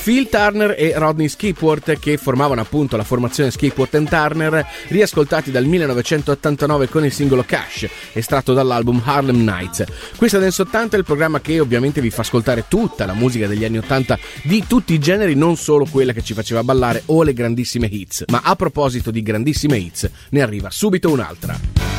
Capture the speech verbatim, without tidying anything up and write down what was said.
Phil Turner e Rodney Skipworth, che formavano appunto la formazione Skipworth and Turner, riascoltati dal millenovecentottantanove con il singolo Cash, estratto dall'album Harlem Nights. Questa Dance ottanta è il programma che ovviamente vi fa ascoltare tutta la musica degli anni ottanta di tutti i generi, non solo quella che ci faceva ballare o le grandissime hits. Ma a proposito di grandissime hits, ne arriva subito un'altra.